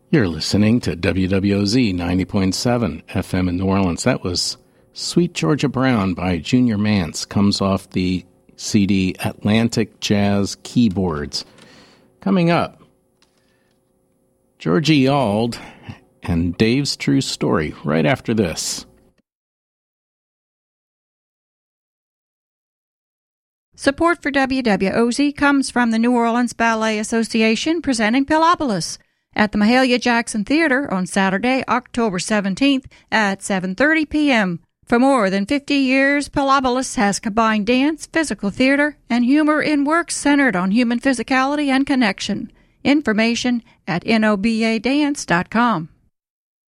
You're listening to WWOZ 90.7 FM in New Orleans. That was Sweet Georgia Brown by Junior Mance. Comes off the CD Atlantic Jazz Keyboards. Coming up, Georgie Auld and Dave's True Story right after this. Support for WWOZ comes from the New Orleans Ballet Association presenting Pilopolis at the Mahalia Jackson Theater on Saturday, October 17th at 7:30 p.m. For more than 50 years, Pilopolis has combined dance, physical theater, and humor in works centered on human physicality and connection. Information at nobadance.com.